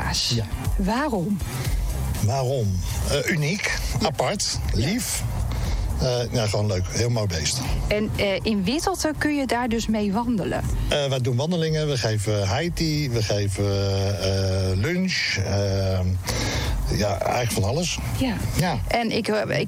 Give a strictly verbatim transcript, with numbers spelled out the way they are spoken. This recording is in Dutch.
Alpaca's. Ja. Waarom? Waarom? Uh, uniek, apart, lief. Uh, ja, gewoon leuk. Heel mooi beest. En uh, in Wittelte kun je daar dus mee wandelen? Uh, wij doen wandelingen, we geven high tea, we geven uh, lunch. Uh, ja, eigenlijk van alles. Ja. ja. En ik, ik